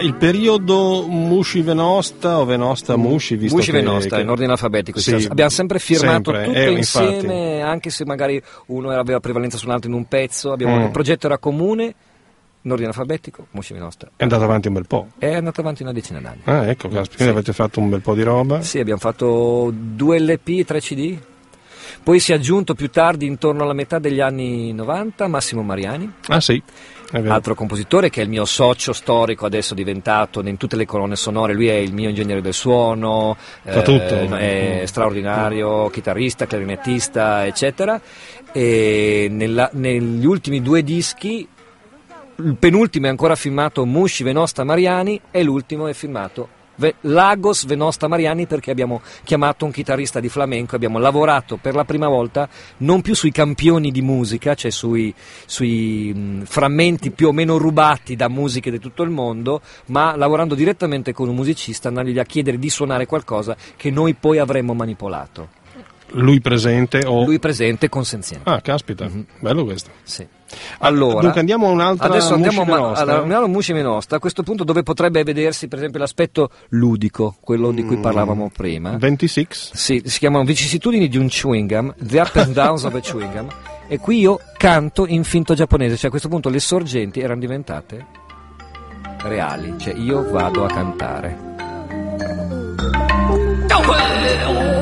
il periodo Musci Venosta o Venosta Musci, visto Musci che, Venosta, in ordine alfabetico. Sì, abbiamo sempre firmato sempre, tutto insieme, infatti. anche se magari uno aveva prevalenza su un altro in un pezzo. Il progetto era comune, in ordine alfabetico, Musci Venosta. È andato avanti un bel po'. È andato avanti una decina d'anni. Ah, ecco, quindi avete fatto un bel po' di roba. Sì, abbiamo fatto 2 LP e 3 CD. Poi si è aggiunto più tardi, intorno alla metà degli anni 90, Massimo Mariani. Ah sì, è vero. Altro compositore che è il mio socio storico, adesso diventato in tutte le colonne sonore. Lui è il mio ingegnere del suono, Fa tutto. è straordinario, chitarrista, clarinettista, eccetera. E negli ultimi 2 dischi, il penultimo è ancora firmato Musci Venosta Mariani e l'ultimo è firmato Lagos Venosta Mariani, perché abbiamo chiamato un chitarrista di flamenco, abbiamo lavorato per la prima volta non più sui campioni di musica, cioè sui frammenti più o meno rubati da musiche di tutto il mondo, ma lavorando direttamente con un musicista, andandogli a chiedere di suonare qualcosa che noi poi avremmo manipolato. Lui presente o... Lui presente, consenziente. Ah, caspita, bello questo. Sì. Allora, dunque andiamo a un'altra adesso andiamo Musci a Musci Venosta, a questo punto, dove potrebbe vedersi per esempio l'aspetto ludico, quello di cui parlavamo prima. 26? Sì, si chiamano vicissitudini di un chewing gum, the up and downs of a chewing gum, e qui io canto in finto giapponese, cioè a questo punto le sorgenti erano diventate reali, cioè io vado a cantare.